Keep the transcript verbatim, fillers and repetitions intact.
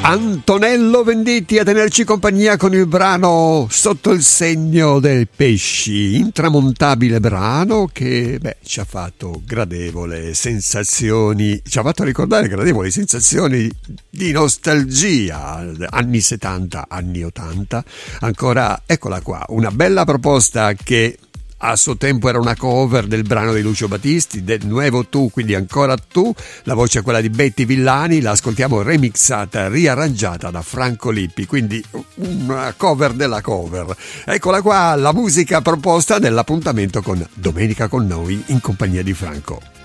Antonello Venditti a tenerci compagnia con il brano Sotto il segno del pesci, intramontabile brano che beh, ci ha fatto gradevole sensazioni, ci ha fatto ricordare gradevoli sensazioni di nostalgia, anni settanta, anni ottanta. Ancora, eccola qua, una bella proposta che a suo tempo era una cover del brano di Lucio Battisti, del Nuevo Tu, quindi ancora tu. La voce è quella di Betty Villani, la ascoltiamo remixata, riarrangiata da Franco Lippi, quindi una cover della cover. Eccola qua la musica proposta nell'appuntamento con Domenica con noi in compagnia di Franco.